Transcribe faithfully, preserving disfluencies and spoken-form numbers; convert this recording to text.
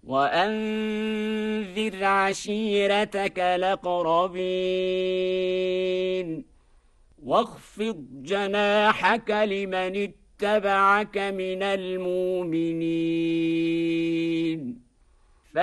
وأنذر عشيرتك الأقربين واخفض جناحك لمن اتبعك من المؤمنين